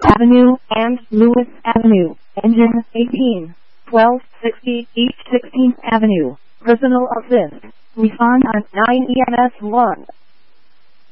Avenue and Lewis Avenue, engine 18, 1260 East 16th Avenue, personal assist, respond on 9 EMS 1.